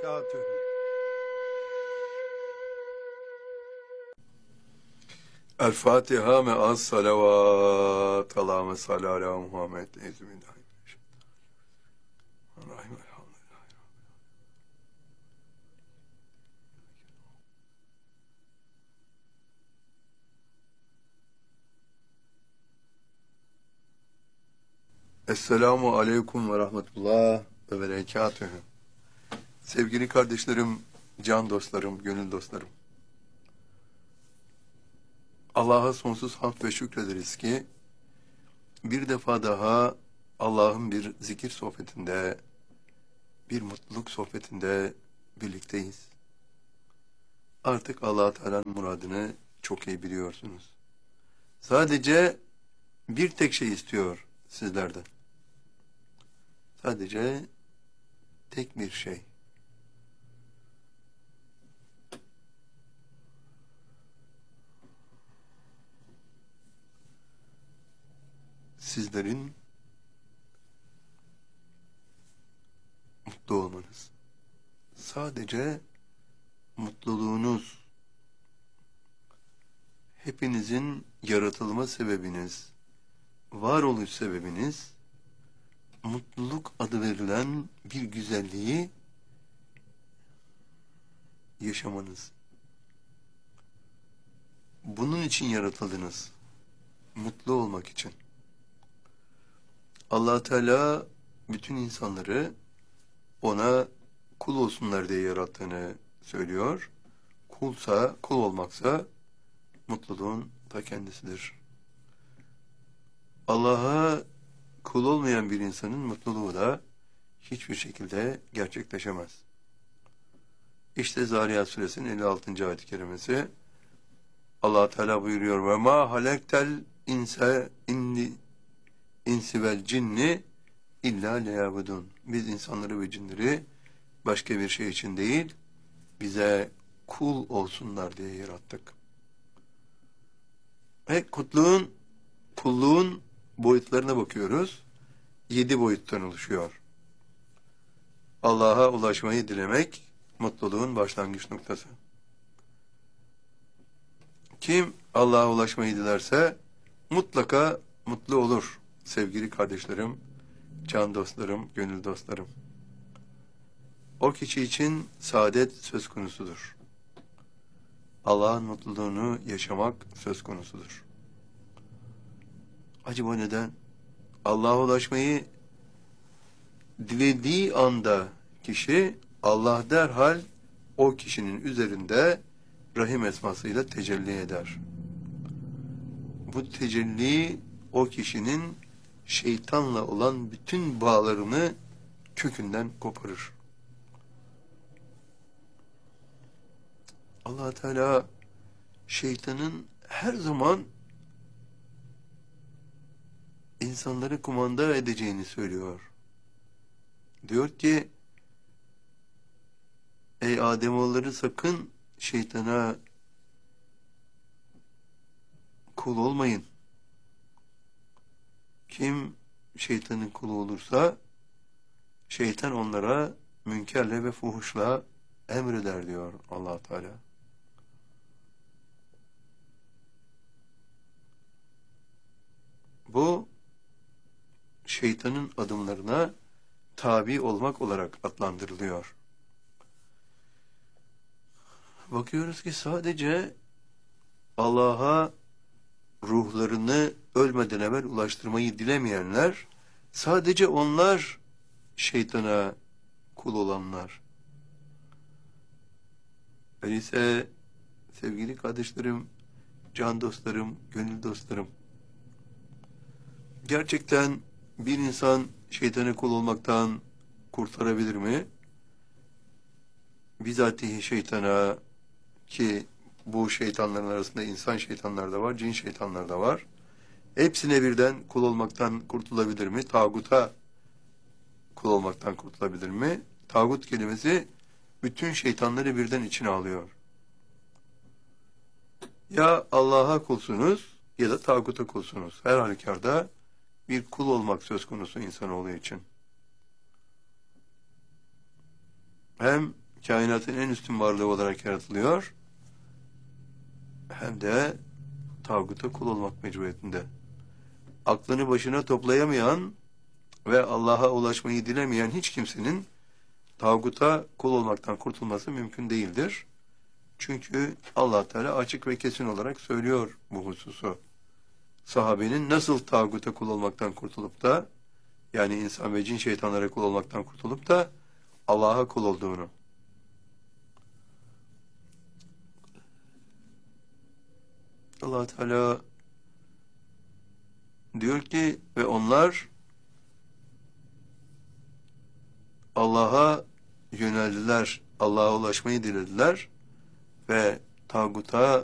وبركاته. الفاتحة مع الصلوات. اللهم صل على محمد. أعوذ بالله من الشيطان الرجيم. الحمد لله. Esselamu Aleyküm ve Rahmetullah ve Berekatühü. Sevgili kardeşlerim, can dostlarım, gönül dostlarım. Allah'a sonsuz hamd ve şükrederiz ki bir defa daha Allah'ın bir zikir sohbetinde, bir mutluluk sohbetinde birlikteyiz. Artık Allah-u Teala'nın muradını çok iyi biliyorsunuz. Sadece bir tek şey istiyor sizlerden. Sadece tek bir şey. Sizlerin mutlu olmanız. Sadece mutluluğunuz. Hepinizin yaratılma sebebiniz, varoluş sebebiniz, mutluluk adı verilen bir güzelliği yaşamanız. Bunun için yaratıldınız. Mutlu olmak için. Allah Teala bütün insanları ona kul olsunlar diye yarattığını söylüyor. Kul olmaksa mutluluğun ta kendisidir. Allah'a kul olmayan bir insanın mutluluğu da hiçbir şekilde gerçekleşemez. İşte Zariyat Suresinin 56. ayet-i kerimesi. Allah Teala buyuruyor: "Ve ma halaktel insi vel cinni illa liyabudun." Biz insanları ve cinleri başka bir şey için değil, bize kul olsunlar diye yarattık. Ve kulluğun boyutlarına bakıyoruz. 7 boyuttan oluşuyor. Allah'a ulaşmayı dilemek, mutluluğun başlangıç noktası. Kim Allah'a ulaşmayı dilerse mutlaka mutlu olur. Sevgili kardeşlerim, can dostlarım, gönül dostlarım. O kişi için saadet söz konusudur. Allah'ın mutluluğunu yaşamak söz konusudur. Acaba neden? Allah'a ulaşmayı dilediği anda kişi, Allah derhal o kişinin üzerinde Rahim esmasıyla tecelli eder. Bu tecelli o kişinin şeytanla olan bütün bağlarını kökünden koparır. Allah Teala şeytanın her zaman insanları kumanda edeceğini söylüyor. Diyor ki: "Ey Ademoğulları, sakın şeytana kul olmayın. Kim şeytanın kulu olursa şeytan onlara münkerle ve fuhuşla emreder," diyor Allah Teala. Bu şeytanın adımlarına tabi olmak olarak adlandırılıyor. Bakıyoruz ki sadece Allah'a ruhlarını ölmeden evvel ulaştırmayı dilemeyenler, sadece onlar şeytana kul olanlar. Öyleyse sevgili kardeşlerim, can dostlarım, gönül dostlarım, gerçekten bir insan şeytana kul olmaktan kurtarabilir mi? Bizatihi şeytana, ki bu şeytanların arasında insan şeytanlar da var, cin şeytanlar da var. Hepsine birden kul olmaktan kurtulabilir mi? Tağuta kul olmaktan kurtulabilir mi? Tağut kelimesi bütün şeytanları birden içine alıyor. Ya Allah'a kulsunuz ya da tağuta kulsunuz. Her halükarda bir kul olmak söz konusu insanoğlu için. Hem kainatın en üstün varlığı olarak yaratılıyor, hem de tağuta kul olmak mecburiyetinde. Aklını başına toplayamayan ve Allah'a ulaşmayı dilemeyen hiç kimsenin tağuta kul olmaktan kurtulması mümkün değildir. Çünkü Allah Teala açık ve kesin olarak söylüyor bu hususu. Sahabenin nasıl tağuta kul olmaktan kurtulup da, yani insan ve cin şeytanlara kul olmaktan kurtulup da Allah'a kul olduğunu. Allah Teala diyor ki ve onlar Allah'a yöneldiler, Allah'a ulaşmayı dilediler ve tağuta